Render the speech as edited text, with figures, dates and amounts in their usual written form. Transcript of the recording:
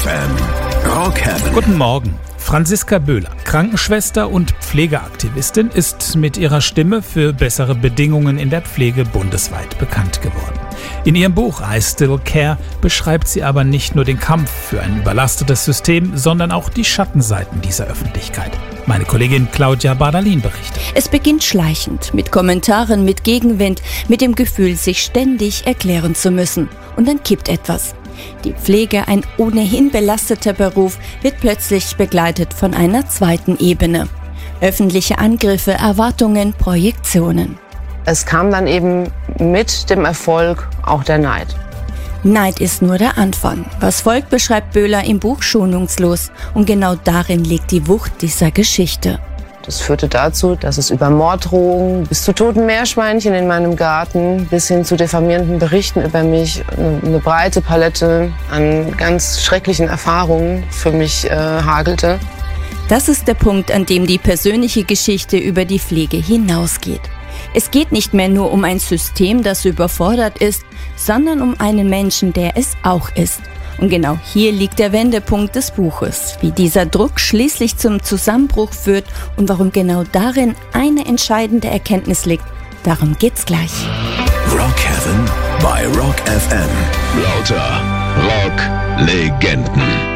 FM. Rock Heaven. Guten Morgen. Franziska Böhler, Krankenschwester und Pflegeaktivistin, ist mit ihrer Stimme für bessere Bedingungen in der Pflege bundesweit bekannt geworden. In ihrem Buch I Still Care beschreibt sie aber nicht nur den Kampf für ein überlastetes System, sondern auch die Schattenseiten dieser Öffentlichkeit. Meine Kollegin Claudia Bardalin berichtet. Es beginnt schleichend, mit Kommentaren, mit Gegenwind, mit dem Gefühl, sich ständig erklären zu müssen. Und dann kippt etwas. Die Pflege, ein ohnehin belasteter Beruf, wird plötzlich begleitet von einer zweiten Ebene. Öffentliche Angriffe, Erwartungen, Projektionen. Es kam dann eben mit dem Erfolg auch der Neid. Neid ist nur der Anfang. Was folgt, beschreibt Böhler im Buch schonungslos. Und genau darin liegt die Wucht dieser Geschichte. Das führte dazu, dass es über Morddrohungen bis zu toten Meerschweinchen in meinem Garten bis hin zu diffamierenden Berichten über mich eine breite Palette an ganz schrecklichen Erfahrungen für mich hagelte. Das ist der Punkt, an dem die persönliche Geschichte über die Pflege hinausgeht. Es geht nicht mehr nur um ein System, das überfordert ist, sondern um einen Menschen, der es auch ist. Und genau hier liegt der Wendepunkt des Buches, wie dieser Druck schließlich zum Zusammenbruch führt und warum genau darin eine entscheidende Erkenntnis liegt. Darum geht's gleich. Rock Heaven bei Rock FM. Lauter Rock-Legenden.